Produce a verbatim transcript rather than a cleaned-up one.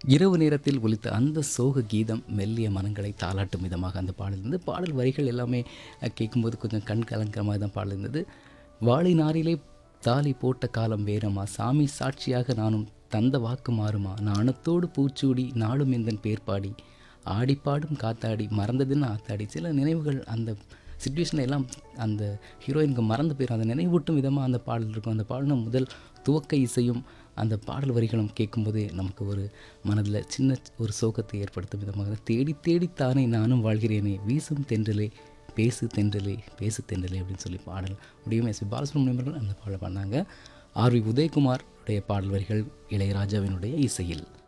இரவு நேரத்தில் ஒலித்த அந்த சோக கீதம் மெல்லிய மனங்களை தாளாட்டும் விதமாக அந்த பாடல் இருந்தது. பாடல் வரிகள் எல்லாமே அ கேட்கும்போது கொஞ்சம் கண் கலங்குற மாரி தான் பாடல் இருந்தது. "வாழை நாரிலே தாலி போட்ட காலம் வேறம்மா, சாமி சாட்சியாக நானும் தந்த வாக்கு மாறுமா, நாணத்தோடு பூச்சூடி நாளும் எந்தன் பேர் பாடி, ஆடிப்பாடும் காத்தாடி மறந்ததென்ன ஆத்தாடி." சில நினைவுகள் அந்த சிச்சுவேஷன்ல எல்லாம் அந்த ஹீரோயினுக்கு மறந்து போயிரும். அந்த நினைவூட்டும் விதமா அந்த பாடல் இருக்கும். அந்த பாடலும் முதல் துவக்க இசையும் அந்த பாடல் வரிகளும் கேட்கும்போதே நமக்கு ஒரு மனதில் சின்ன ஒரு சோகத்தை ஏற்படுத்தும் விதமாக, "தேடி தேடித்தானே நானும் வாழ்கிறேனே, வீசும் தென்றலே பேசு தென்றலே பேசு தென்றலே" அப்படின்னு சொல்லி பாடல் முடியும். எஸ் பி பாலசுப்ரமணியம் அவர்கள் அந்த பாடல் பாடினாங்க. ஆர் வி உதயகுமார் உடைய பாடல் வரிகள் இளையராஜாவினுடைய இசையில்.